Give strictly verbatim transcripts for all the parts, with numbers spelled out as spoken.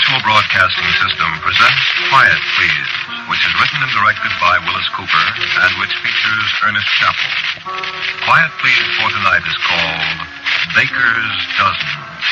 Mutual Broadcasting System presents Quiet Please, which is written and directed by Willis Cooper and which features Ernest Chappell. Quiet Please for tonight is called Baker's Dozen.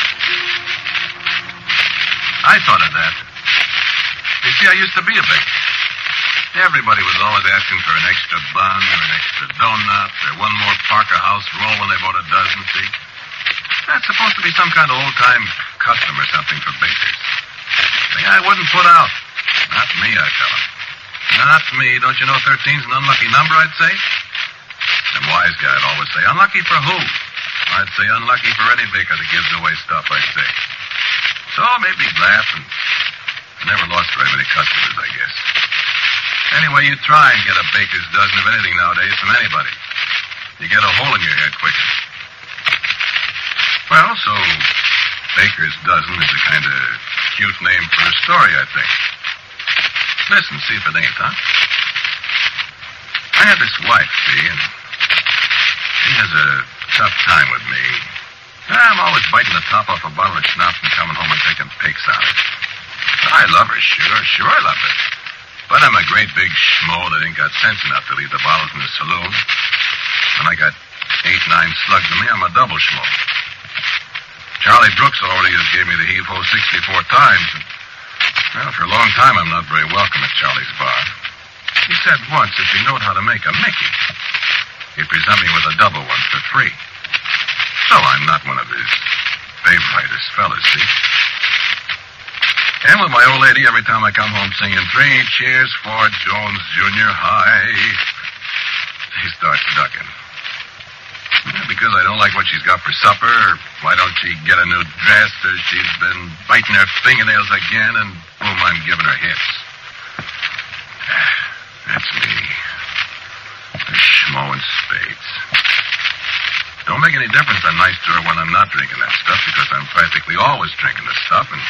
I thought of that. You see, I used to be a baker. Everybody was always asking for an extra bun or an extra donut or one more Parker House roll when they bought a dozen, see? That's supposed to be some kind of old-time custom or something for bakers. Thing I wouldn't put out. Not me, I tell them. Not me. Don't you know thirteen's an unlucky number, I'd say? Some wise guy would always say, unlucky for who? I'd say unlucky for any baker that gives away stuff, I'd say. So maybe laugh, and I never lost very many customers, I guess. Anyway, you try and get a baker's dozen of anything nowadays from anybody. You get a hole in your head quicker. Well, so Baker's Dozen is a kind of cute name for a story, I think. Listen, see if it ain't, huh? I have this wife, see, and she has a tough time with me. I'm always biting the top off a bottle of schnapps and coming home and taking pics out of it. I love her, sure, sure I love her. But I'm a great big schmo that ain't got sense enough to leave the bottles in the saloon. When I got eight, nine slugs in me, I'm a double schmo. Charlie Brooks already has gave me the heave-ho sixty-four times. And, well, for a long time, I'm not very welcome at Charlie's bar. He said once if he knowed how to make a Mickey, he'd present me with a double one for free. So I'm not one of his favoriteest fellas, see? And with my old lady, every time I come home singing three cheers for Jones Junior High, he starts ducking. Because I don't like what she's got for supper, or why don't she get a new dress, or she's been biting her fingernails again, and boom, I'm giving her hits. That's me. A schmo in spades. Don't make any difference I'm nice to her when I'm not drinking that stuff, because I'm practically always drinking the stuff, and...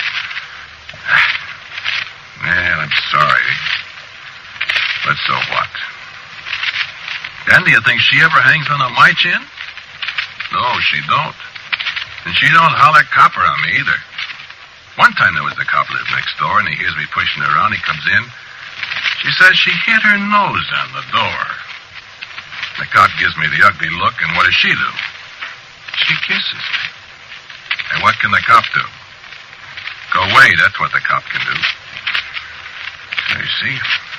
Man, I'm sorry. But so what? And do you think she ever hangs on to my chin? No, she don't. And she don't holler copper on me either. One time there was the cop lived next door, and he hears me pushing her around. He comes in. She says she hit her nose on the door. The cop gives me the ugly look, and what does she do? She kisses me. And what can the cop do? Go away, that's what the cop can do. So you see?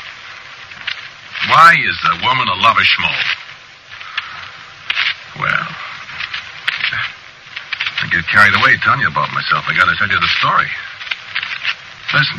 Why is a woman a lover schmo? Well, I get carried away telling you about myself. I gotta tell you the story. Listen.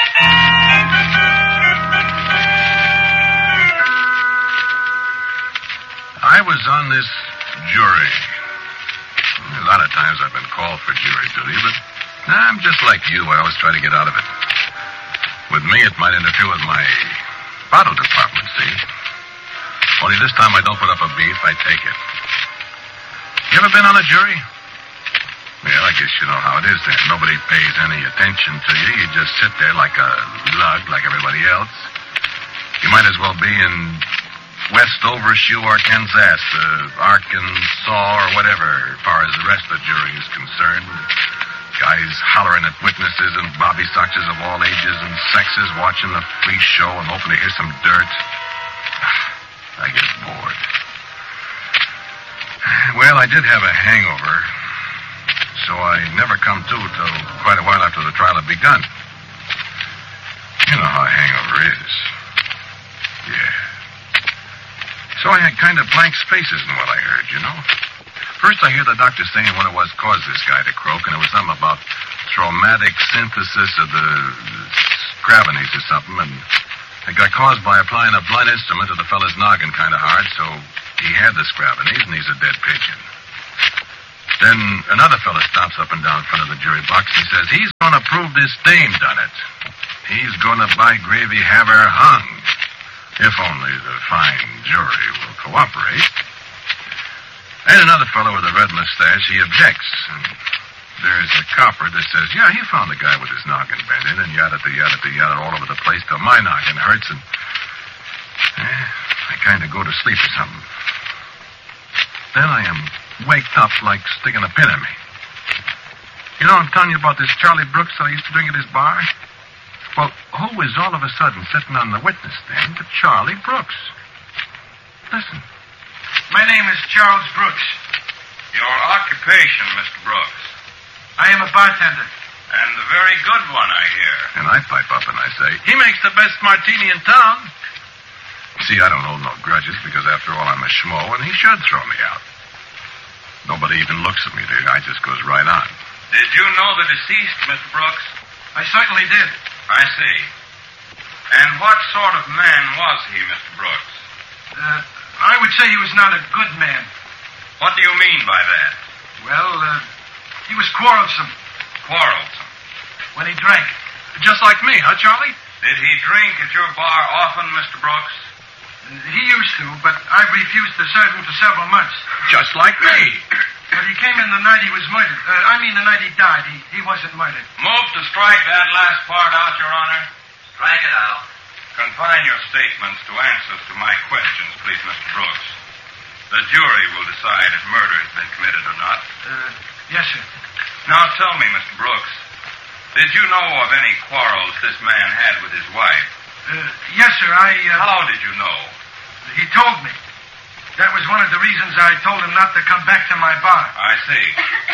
I was on this jury. A lot of times I've been called for jury duty, but I'm just like you. I always try to get out of it. With me, it might interfere with my bottle department, see? Only this time I don't put up a beef, I take it. You ever been on a jury? Well, I guess you know how it is then. Nobody pays any attention to you. You just sit there like a lug, like everybody else. You might as well be in West Overshoe, Arkansas, uh, Arkansas, or whatever, as far as the rest of the jury is concerned. Guys hollering at witnesses and bobby soxers of all ages and sexes watching the free show and hoping to hear some dirt. I get bored. Well, I did have a hangover, so I never come to till quite a while after the trial had begun. You know how a hangover is. Yeah. So I had kind of blank spaces in what I heard, you know. First, I hear the doctor saying what it was caused this guy to croak, and it was something about traumatic synthesis of the Scravenies or something, and it got caused by applying a blunt instrument to the fella's noggin kind of hard, so he had the Scravenies, and he's a dead pigeon. Then another fella stomps up and down in front of the jury box, and he says, he's going to prove this dame done it. He's going to, by gravy, have her hung, if only the fine jury will cooperate. And another fellow with a red mustache, he objects. And there's a copper that says, yeah, he found the guy with his noggin bent in, and yada, yada, yada, all over the place till my noggin hurts, and eh, I kind of go to sleep or something. Then I am waked up like sticking a pin in me. You know, I'm telling you about this Charlie Brooks that I used to drink at his bar? Well, who is all of a sudden sitting on the witness stand but Charlie Brooks? Listen. My name is Charles Brooks. Your occupation, Mister Brooks? I am a bartender. And a very good one, I hear. And I pipe up and I say, he makes the best martini in town. See, I don't hold no grudges because, after all, I'm a schmo, and he should throw me out. Nobody even looks at me. The guy just goes right on. Did you know the deceased, Mister Brooks? I certainly did. I see. And what sort of man was he, Mister Brooks? Uh, I would say he was not a good man. What do you mean by that? Well, uh, he was quarrelsome. Quarrelsome? When he drank. Just like me, huh, Charlie? Did he drink at your bar often, Mister Brooks? He used to, but I refused to serve him for several months. Just like me. But he came in the night he was murdered. Uh, I mean, the night he died. He, he wasn't murdered. Move to strike that last part out, Your Honor. Strike it out. Confine your statements to answers to my questions, please, Mister Brooks. The jury will decide if murder has been committed or not. Uh, yes, sir. Now tell me, Mister Brooks, did you know of any quarrels this man had with his wife? Uh, yes, sir, I... Uh, How did you know? He told me. That was one of the reasons I told him not to come back to my bar. I see.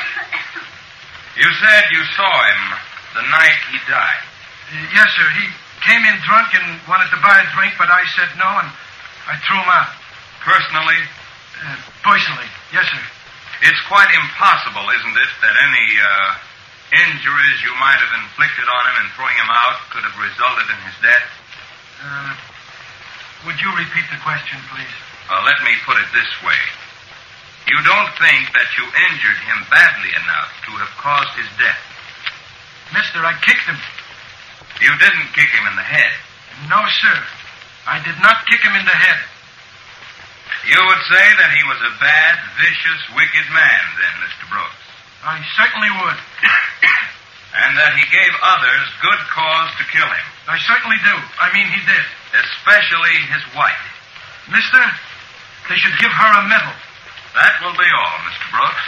You said you saw him the night he died. Uh, yes, sir. He came in drunk and wanted to buy a drink, but I said no, and I threw him out. Personally? Uh, personally, yes, sir. It's quite impossible, isn't it, that any uh, injuries you might have inflicted on him in throwing him out could have resulted in his death? Uh, would you repeat the question, please? Uh, let me put it this way. You don't think that you injured him badly enough to have caused his death? Mister, I kicked him. You didn't kick him in the head? No, sir. I did not kick him in the head. You would say that he was a bad, vicious, wicked man, then, Mister Brooks? I certainly would. And that he gave others good cause to kill him? I certainly do. I mean, he did. Especially his wife? Mister, they should give her a medal. That will be all, Mister Brooks.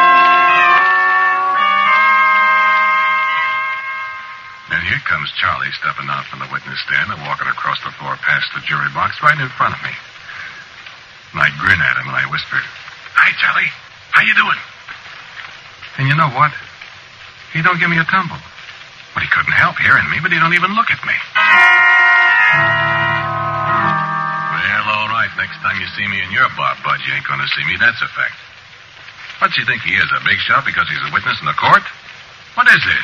And here comes Charlie stepping out from the witness stand and walking across the floor past the jury box right in front of me. And I grin at him and I whisper, "Hi, Charlie. How you doing?" And you know what? He don't give me a tumble. Well, he couldn't help hearing me, but he don't even look at me. Well, all right. Next time you see me in your bar, Bud, you ain't going to see me. That's a fact. What's he think he is, a big shot because he's a witness in the court? What is this?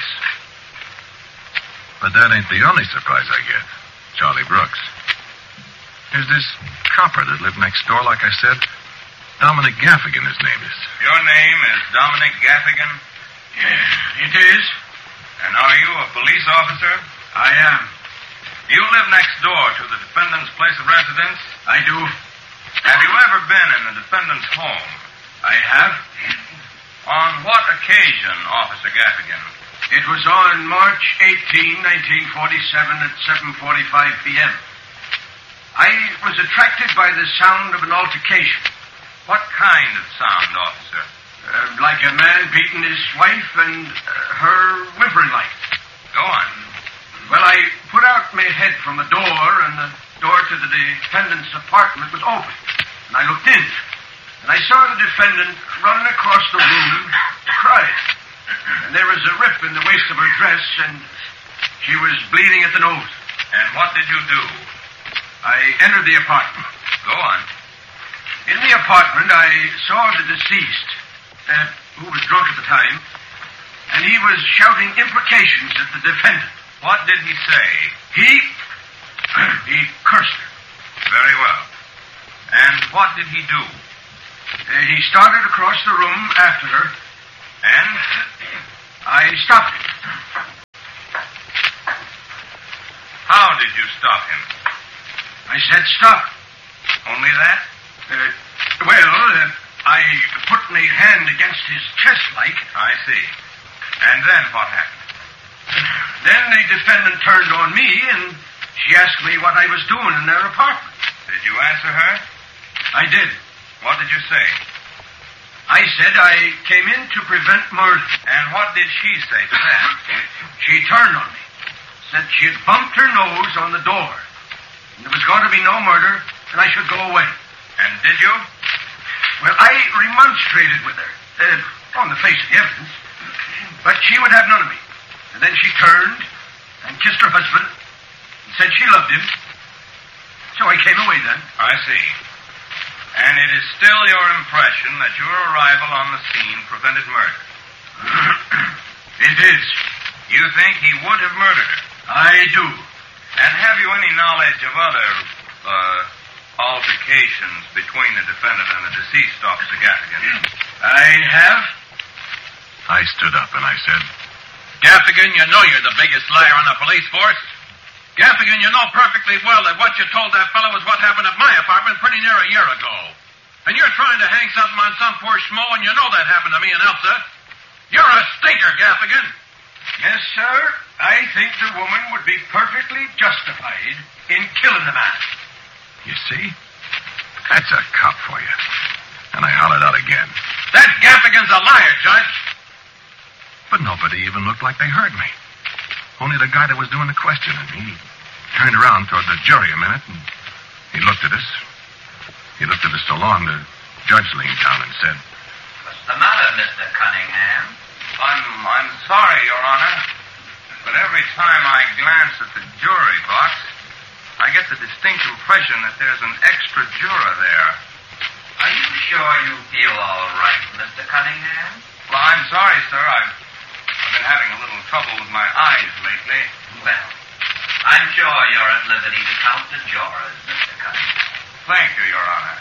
But that ain't the only surprise I get. Charlie Brooks. There's this copper that lived next door, like I said. Dominic Gaffigan, his name is. Your name is Dominic Gaffigan? Yeah, it is. And are you a police officer? I am. You live next door to the defendant's place of residence? I do. Have you ever been in the defendant's home? I have. On what occasion, Officer Gaffigan? It was on March eighteenth, nineteen forty-seven at seven forty-five p.m. I was attracted by the sound of an altercation. What kind of sound, officer? Uh, like a man beating his wife and uh, her whimpering like. Go on. Well, I put out my head from the door, and the door to the defendant's apartment was open. And I looked in. And I saw the defendant running across the room, crying. And there was a rip in the waist of her dress, and she was bleeding at the nose. And what did you do? I entered the apartment. Go on. In the apartment, I saw the deceased, uh, who was drunk at the time, and he was shouting imprecations at the defendant. What did he say? He... he cursed her. Very well. And what did he do? Uh, he started across the room after her. And? I stopped him. How did you stop him? I said stop. Only that? Uh, well, uh, I put my hand against his chest like. I see. And then what happened? Then the defendant turned on me, and she asked me what I was doing in their apartment. Did you answer her? I did. What did you say? I said I came in to prevent murder. And what did she say to that? She turned on me. Said she had bumped her nose on the door. And there was going to be no murder, and I should go away. And did you? Well, I remonstrated with her, uh, on the face of the evidence. But she would have none of me. And then she turned and kissed her husband and said she loved him. So I came away then. I see. And it is still your impression that your arrival on the scene prevented murder? It is. You think he would have murdered her? I do. And have you any knowledge of other, uh, altercations between the defendant and the deceased, Officer Gaffigan? I have. I stood up and I said, Gaffigan, you know you're the biggest liar on the police force. Gaffigan, you know perfectly well that what you told that fellow was what happened at my apartment pretty near a year ago. And you're trying to hang something on some poor schmo, and you know that happened to me and Elsa. You're a stinker, Gaffigan. Yes, sir. I think the woman would be perfectly justified in killing the man. you see? That's a cop for you. And I hollered out again. That Gaffigan's a liar, Judge. But nobody even looked like they heard me. Only the guy that was doing the questioning. He turned around toward the jury a minute, and he looked at us. He looked at us so long, the judge leaned down and said, What's the matter, Mister Cunningham? I'm, I'm sorry, Your Honor, but every time I glance at the jury box, I get the distinct impression that there's an extra juror there. Are you sure you feel all right, Mister Cunningham? Well, I'm sorry, sir. I've, I've been having a little trouble with my eyes lately. Well, I'm sure you're at liberty to count the jurors, Mister Cunningham. Thank you, Your Honor.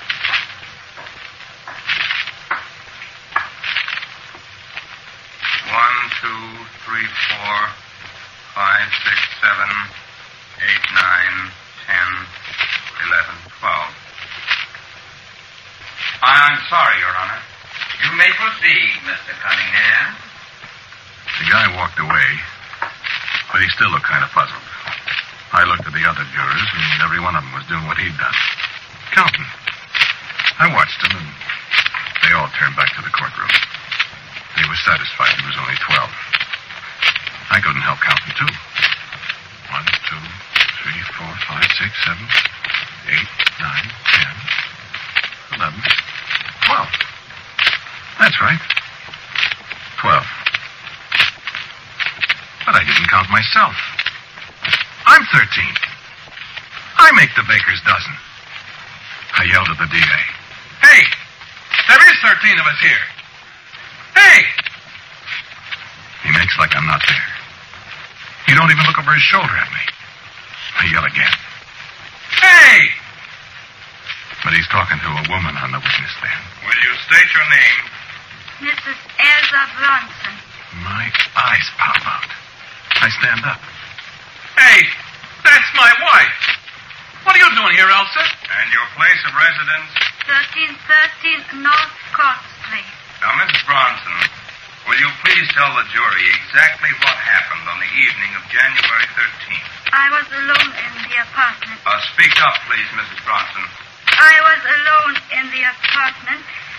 One, two, three, four, five, six, seven, eight, nine, ten, eleven, twelve. I'm sorry, Your Honor. You may proceed, Mister Cunningham. The guy walked away, but he still looked kind of puzzled. I looked at the other jurors, and every one of them was doing what he'd done. Counting. I watched them, and they all turned back to the courtroom. They were satisfied there was only twelve. I couldn't help counting, too. One, two, three, four, five, six, seven, eight, nine, ten, eleven, twelve. That's right. Twelve. But I didn't count myself. I'm thirteen. I make the baker's dozen. I yelled at the D A. Hey, there is thirteen of us here. Hey! He makes like I'm not there. He don't even look over his shoulder at me. I yell again. Hey! But he's talking to a woman on the witness stand. Will you state your name? Missus Elsa Bronson. My eyes pop out. I stand up. Hey, that's my wife. What are you doing here, Elsa? And your place of residence? thirteen thirteen North Court Street. Now, Missus Bronson, will you please tell the jury exactly what happened on the evening of January thirteenth? I was alone in the apartment. Uh, speak up, please, Missus Bronson. I was alone in the apartment.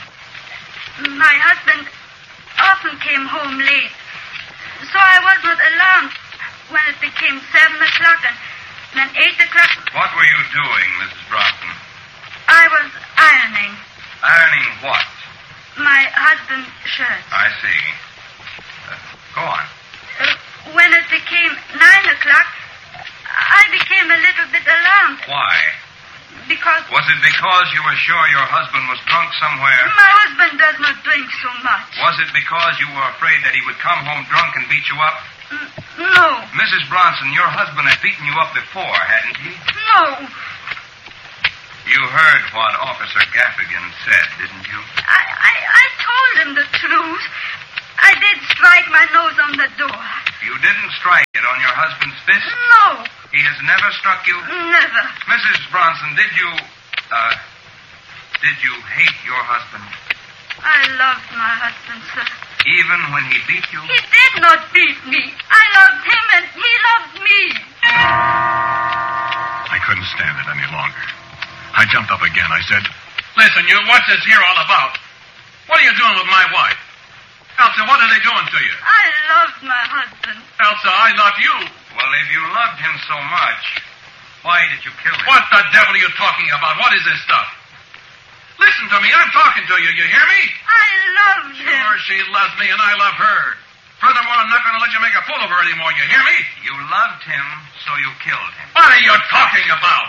My husband often came home late, so I was not alarmed when it became seven o'clock and then eight o'clock. What were you doing, Missus Bronson? I was ironing Ironing what? my husband's shirt. I see. Uh, go on. Uh, when it became nine o'clock, I became a little bit alarmed Why? because Was it because you were sure your husband was drunk somewhere? my husband does not drink so much. Was it because you were afraid that he would come home drunk and beat you up? N- No, Missus Bronson, your husband had beaten you up before, hadn't he? no. You heard what Officer Gaffigan said, didn't you? I, I, I told him the truth. I did strike my nose on the door. You didn't strike it on your husband's fist? No, He has never struck you? never. Missus Bronson, did you, uh, did you hate your husband? I loved my husband, sir. Even when he beat you? He did not beat me. I loved him and he loved me. I couldn't stand it any longer. I jumped up again. I said, Listen, you, what's this here all about? What are you doing with my wife? Elsa, what are they doing to you? I loved my husband. Elsa, I love you. Well, if you loved him so much, why did you kill him? What the devil are you talking about? What is this stuff? Listen to me. I'm talking to you. You hear me? I loved him. Sure, she loves me, and I love her. Furthermore, I'm not going to let you make a fool of her anymore. You hear me? You loved him, so you killed him. What are you talking about?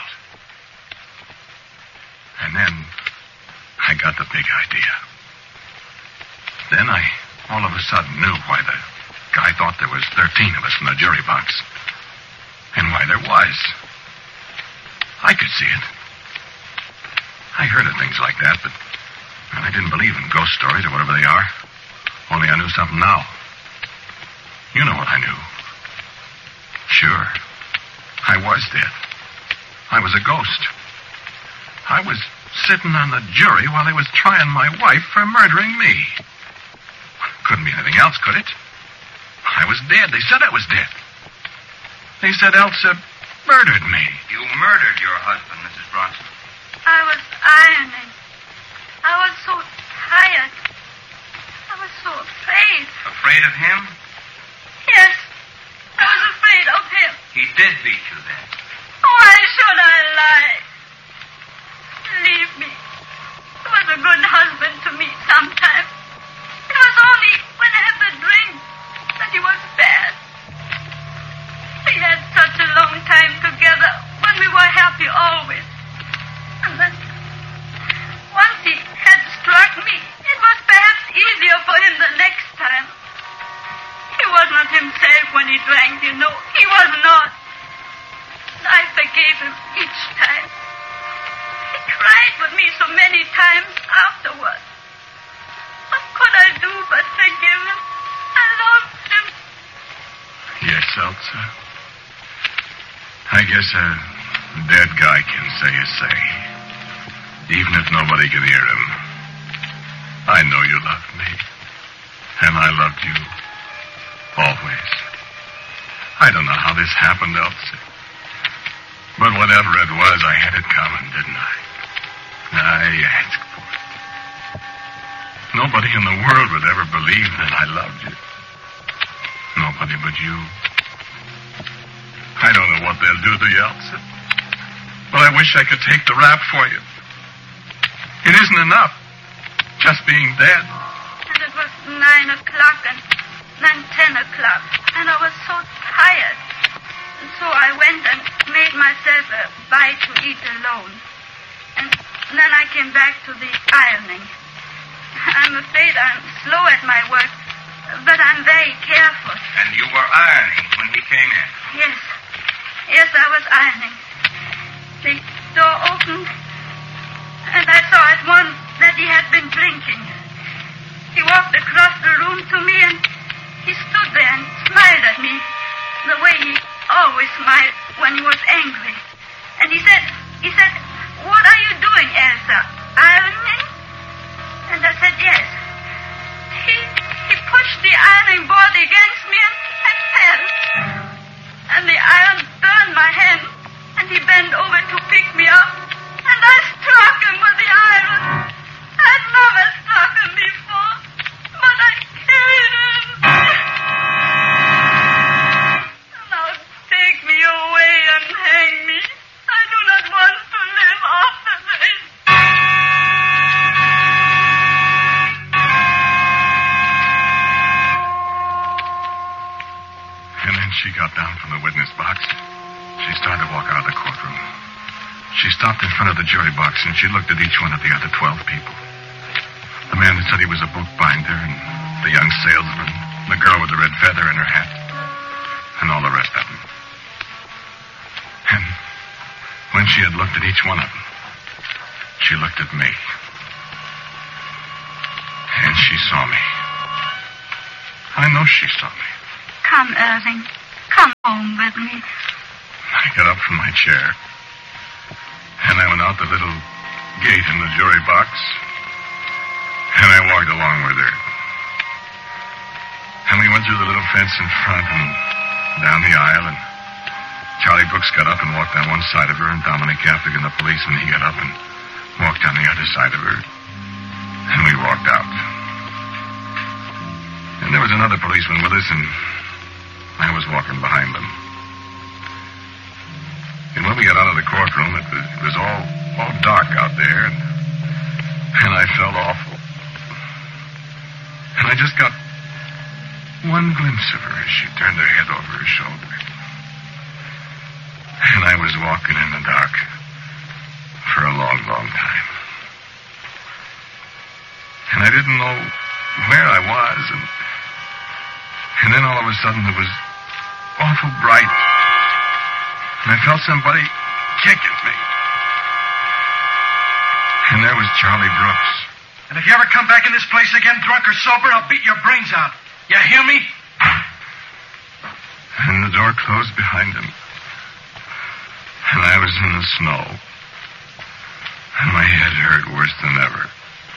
And then I got the big idea. Then I all of a sudden knew why the guy thought there was thirteen of us in the jury box. And why there was. I could see it. I heard of things like that, but well, I didn't believe in ghost stories or whatever they are. Only I knew something now. You know what I knew. Sure. I was dead. I was a ghost. I was sitting on the jury while they was trying my wife for murdering me. Couldn't be anything else, could it? I was dead. They said I was dead. They said Elsa murdered me. You murdered your husband, Missus Bronson. I was ironing. I was so tired. I was so afraid. Afraid of him? Yes, I was afraid of him. He did beat you then. Why should I lie? Leave me. He was a good husband to me sometimes. It was only when I had the drink that he was bad. We had such a long time together when we were happy always. And then, once he had struck me, it was perhaps easier for him the next time. He was not himself when he drank, you know. He was not. I forgave him each time. He cried with me so many times afterwards. What could I do but forgive him? I loved him. Yes, Elsa. I guess a dead guy can say his say. Even if nobody can hear him. I know you loved me. And I loved you. Always. I don't know how this happened, Elsa. But whatever it was, I had it coming, didn't I? I asked for it. Nobody in the world would ever believe that I loved you. Nobody but you. I don't know what they'll do to you, Elsa. But I wish I could take the rap for you. It isn't enough. Just being dead. And it was nine o'clock and then ten o'clock. And I was so tired. And so I went and made myself a bite to eat alone. And then I came back to the ironing. I'm afraid I'm slow at my work, but I'm very careful. And you were ironing when he came in? Yes. Yes, I was ironing. The door opened, and I saw at once that he had been drinking. He walked across the room to me, and he stood there and smiled at me the way he always smiled when he was angry. And he said, he said, "What are you doing, Elsa? Ironing?" And I said, "Yes." He he pushed the ironing board against me, and I fell. And the iron burned my hand, and he bent over to pick me up, and I struck him with the iron. I'd never struck him before, but I killed him. Now take me away and hang me. I do not want to live after this. And then she got down from the witness box. She started to walk out of the courtroom. She stopped in front of the jury box, and she looked at each one of the other twelve people. The man that said he was a bookbinder, and the young salesman, the girl with the red feather in her hat, and all the rest of them. And when she had looked at each one of them, she looked at me. And she saw me. I know she saw me. Come, Irving. Come home with me. I got up from my chair, and I went out the little gate in the jury box, and I walked along with her. And we went through the little fence in front and down the aisle, and Charlie Brooks got up and walked on one side of her, and Dominic Gaffigan, the policeman, he got up and walked on the other side of her. And we walked out. And there was another policeman with us, and I was walking behind them. And when we got out of the courtroom, it was, it was all, all dark out there, and, and I felt awful. And I just got one glimpse of her as she turned her head over her shoulder. And I was walking in the dark for a long, long time. And I didn't know where I was, and, and then all of a sudden it was awful bright. And I felt somebody kick at me. And there was Charlie Brooks. And if you ever come back in this place again, drunk or sober, I'll beat your brains out. You hear me? And the door closed behind him. And I was in the snow. And my head hurt worse than ever.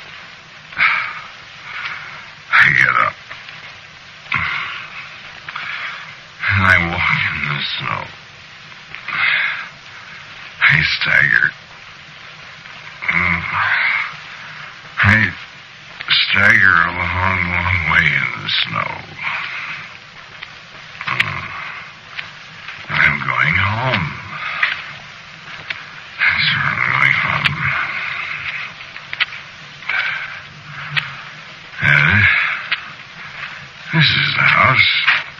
I get up. And I walk in the snow. I stagger. I stagger a long, long way in the snow. I'm going home. That's where I'm going home. And this is the house.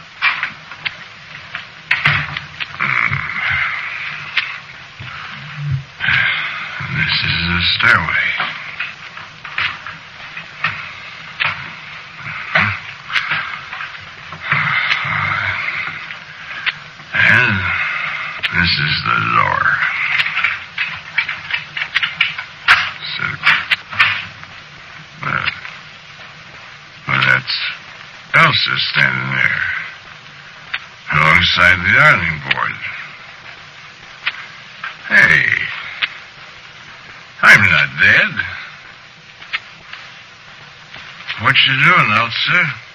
And this is the stairway. This is the door. So, well, well, that's Elsa standing there, alongside the ironing board. Hey, I'm not dead. What you doing, Elsa?